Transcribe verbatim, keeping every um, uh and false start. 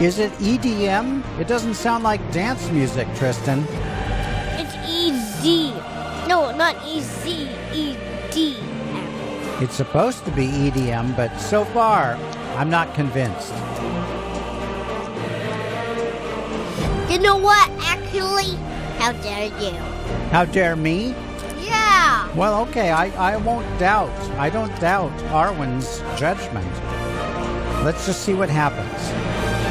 Is it E D M? It doesn't sound like dance music, Tristan. It's E Z. No, not E Z. E D M. It's supposed to be E D M, but so far, I'm not convinced. You know what, actually? How dare you? How dare me? Yeah! Well, okay, I, I won't doubt. I don't doubt Arwen's judgment. Let's just see what happens.